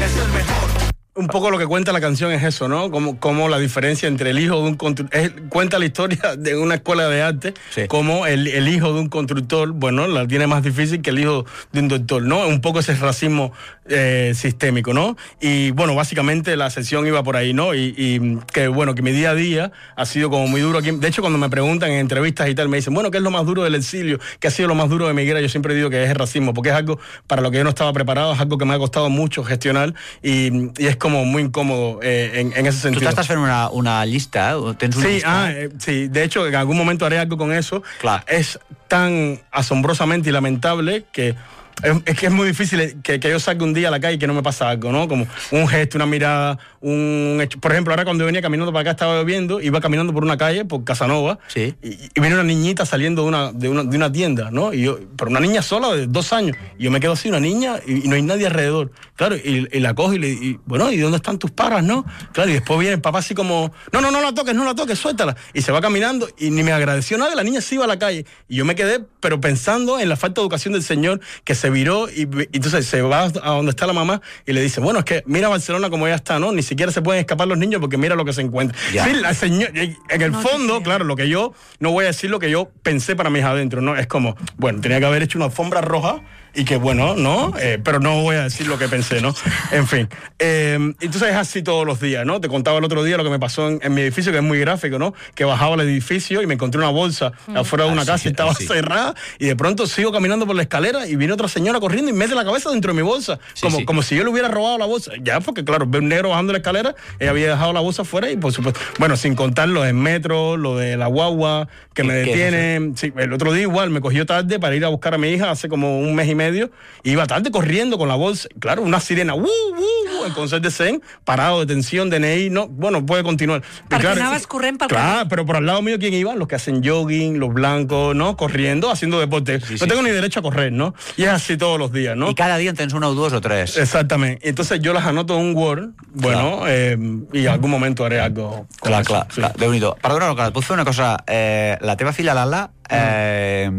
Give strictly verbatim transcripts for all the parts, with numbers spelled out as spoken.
es el mejor. Un poco lo que cuenta la canción es eso, ¿no? Como, como la diferencia entre el hijo de un constructor... Cuenta la historia de una escuela de arte, sí. Como el, el hijo de un constructor, bueno, la tiene más difícil que el hijo de un doctor, ¿no? Un poco ese racismo eh, sistémico, ¿no? Y, bueno, básicamente la sesión iba por ahí, ¿no? Y, y que, bueno, que mi día a día ha sido como muy duro aquí. De hecho, cuando me preguntan en entrevistas y tal, me dicen, bueno, ¿qué es lo más duro del exilio? ¿Qué ha sido lo más duro de mi guerra? Yo siempre digo que es el racismo, porque es algo para lo que yo no estaba preparado, es algo que me ha costado mucho gestionar y, y es como como muy incòmodo eh, en, en ese sentido. Tu t'estàs fent una, una llista, eh? Tens una sí, llista? Ah, eh, sí, de hecho, en algún momento haré algo con eso. Claro. Es tan asombrosamente y lamentable que es, es que es muy difícil que, que yo salga un día a la calle y que no me pasa algo, ¿no? Como un gesto, una mirada, un hecho. Por ejemplo, ahora cuando venía caminando para acá, estaba lloviendo, iba caminando por una calle, por Casanova, sí. y, y viene una niñita saliendo de una, de una, de una tienda, ¿no? Y yo, pero una niña sola de dos años, y yo me quedo así, una niña, y, y no hay nadie alrededor. Claro, y, y la cojo y le y, bueno, ¿y dónde están tus paras, no? Claro, y después viene el papá así como, no, no, no la toques, no la toques, suéltala. Y se va caminando, y ni me agradeció nada, la niña se iba a la calle. Y yo me quedé, pero pensando en la falta de educación del señor, que se viró, y, y entonces se va a donde está la mamá, y le dice, bueno, es que mira Barcelona como ya está, ¿no? Ni siquiera se pueden escapar los niños porque mira lo que se encuentra. Yeah. Sí, la señora, en el no, fondo, claro, lo que yo, no voy a decir lo que yo pensé para mi hija adentro, ¿no? Es como, bueno, tenía que haber hecho una alfombra roja, y que bueno, ¿no? Eh, pero no voy a decir lo que pensé, ¿no? En fin. Eh, entonces es así todos los días, ¿no? Te contaba el otro día lo que me pasó en, en mi edificio, que es muy gráfico, ¿no? Que bajaba al edificio y me encontré una bolsa mm. afuera de una así, casa y estaba así. cerrada, y de pronto sigo caminando por la escalera y viene otra señora corriendo y mete la cabeza dentro de mi bolsa, sí, como, sí. como si yo le hubiera robado la bolsa. Ya, porque claro, veo un negro bajando la escalera, ella había dejado la bolsa afuera y por supuesto, bueno, sin contar lo del metro, lo de la guagua, que me detienen. Sí, el otro día igual me cogió tarde para ir a buscar a mi hija hace como un mes y medio, y iba tarde corriendo con la bolsa, claro, una sirena, ¡uh, uh! El concert de Zen, parado, detención, D N I, no, bueno, puede continuar. Perquè claro, anaves corrent pel Claro, carrer. pero por al lado mío, ¿quién iba? Los que hacen jogging, los blancos, ¿no? Corriendo, haciendo deporte. Sí, no sí, tengo sí. ni derecho a correr, ¿no? Y es así todos los días, ¿no? Y cada día en tens una o dos o tres. Exactamente. Entonces yo las anoto en un Word, bueno, eh, y en algún momento haré algo con clar, eso. clar, Sí. clar. Déu-n'hi-do. Perdona, et puc fer una cosa? Eh, la teva filla Lala... Eh,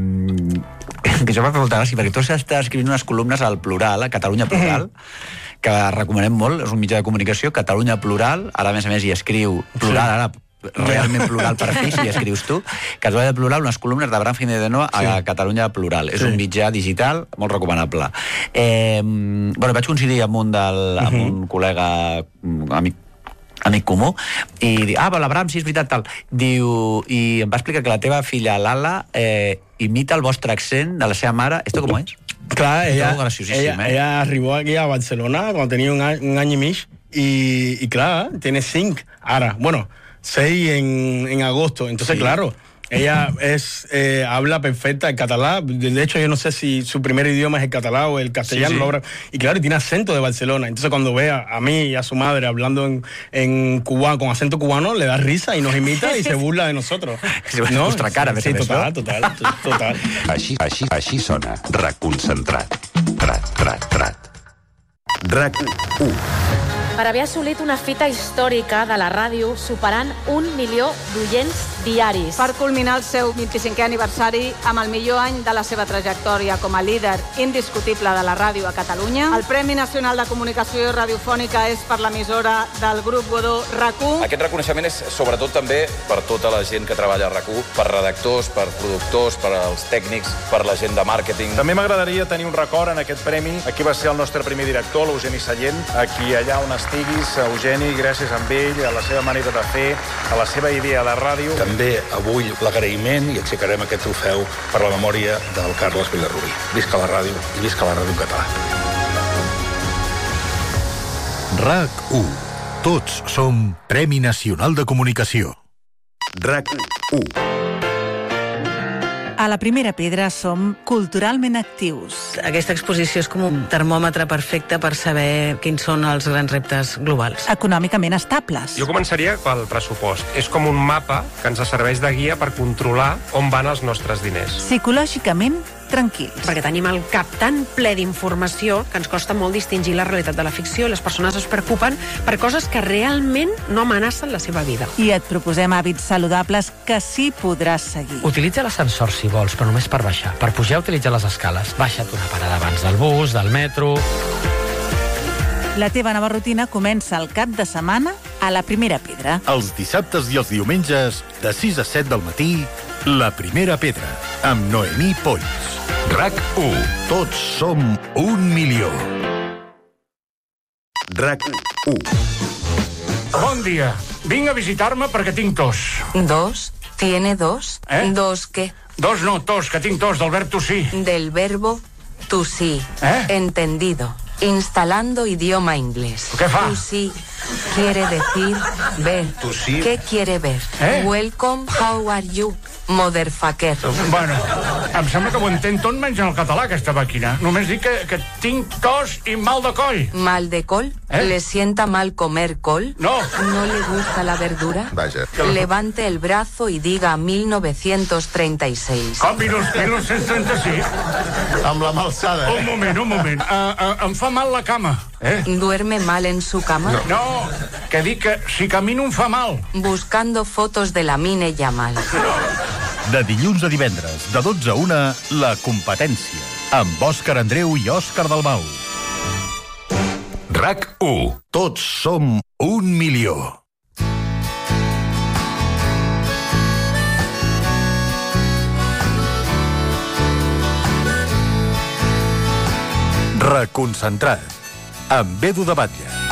que això m'ha fet molta gràcia, perquè tu estàs escrivint unes columnes al Plural, a Catalunya Plural, que recomanem molt, és un mitjà de comunicació, Catalunya Plural, ara a més a més hi escriu Plural, ara realment plural per fi, si hi escrius tu, Catalunya Plural, unes columnes d'Abraham Jiménez de Noa a sí. Catalunya Plural. És sí. un mitjà digital molt recomanable. Eh, bueno, vaig coincidir amb un, del, amb un col·lega amic amic comú, i diu, ah, l'Abraham, sí, és veritat, tal. Diu, i em va explicar que la teva filla, Lala, eh, imita el vostre accent de la seva mare. ¿Esto cómo es? Claro, ella, ella, eh? ella arribó aquí a Barcelona cuando tenía un año, un año y medio, y, y claro, tiene cinco, ahora, bueno, seis en, en agosto, entonces sí. claro, ella es eh, habla perfecta el catalán. De hecho, yo no sé si su primer idioma es el catalán o el castellano. Sí, sí. Lo y claro, y tiene acento de Barcelona. Entonces, cuando ve a, a mí y a su madre hablando en, en cubano, con acento cubano, le da risa y nos imita y se burla de nosotros. ¿No? Nuestra cara, sí, sí, total, total, total. Així, així, així sona. RAC concentrat. Trat, trat, trat. RAC u. Per haver assolit una fita històrica de la ràdio superant un milió d'oients diaris. Per culminar el seu vint-i-cinquè aniversari amb el millor any de la seva trajectòria com a líder indiscutible de la ràdio a Catalunya, el Premi Nacional de Comunicació Radiofònica és per l'emissora del grup Godó RAC u. Aquest reconeixement és sobretot també per tota la gent que treballa a RAC u, per redactors, per productors, per als tècnics, per la gent de màrqueting. També m'agradaria tenir un record en aquest premi. Aquí va ser el nostre primer director, l'Eugeni Sallent, aquí allà on estiguis, Eugeni, gràcies a ell, a la seva manera de fer, a la seva idea de ràdio. També avui l'agraïment i aixecarem aquest trofeu per la memòria del Carles Vilarrubí. Visca la ràdio i visca la ràdio en català. RAC u. Tots som Premi Nacional de Comunicació. RAC u. A la Primera Pedra som culturalment actius. Aquesta exposició és com un termòmetre perfecte per saber quins són els grans reptes globals. Econòmicament estables. Jo començaria pel pressupost. És com un mapa que ens serveix de guia per controlar on van els nostres diners. Psicològicament tranquils. Perquè tenim el cap tan ple d'informació que ens costa molt distingir la realitat de la ficció i les persones es preocupen per coses que realment no amenacen la seva vida. I et proposem hàbits saludables que sí podràs seguir. Utilitza l'ascensor si vols, però només per baixar. Per pujar, utilitza les escales. Baixa't una parada abans del bus, del metro... La teva nova rutina comença el cap de setmana a La Primera Pedra. Els dissabtes i els diumenges, de sis a set del matí, La Primera Pedra, amb Noemí Polls. RAC u. Tots som un milió. RAC u. Bon dia. Vinc a visitar-me perquè tinc tos. ¿Dos? ¿Tiene dos? Eh? ¿Dos qué? Dos no, tos, que tinc tos, del verb tossir. Del verbo to see. ¿Eh? Entendido. Instalando idioma inglés. ¿Qué fa? To see quiere decir ver. To see. ¿Qué quiere ver? ¿Eh? Welcome, how are you? Motherfucker. Bueno, em sembla que ho entén tot menys en el català, aquesta màquina. Només dic que, que tinc tos i mal de coll. ¿Mal de col? ¿Eh? ¿Le sienta mal comer col? No. ¿No le gusta la verdura? Vaja. Levante el brazo y diga mil novecientos treinta y seis. Com, mil nou-cents trenta-sis? Amb la malsada, Un moment, un moment. Uh, uh, em fa mal la cama. Eh? ¿Duerme mal en su cama? No. no, que dic que si camino em fa mal. Buscando fotos de la mine Yamal. De dilluns a divendres, de dotze a una, La Competència, amb Òscar Andreu i Òscar Dalmau. RAC u. Tots som un milió. Reconcentrat, amb Edu de Batlle.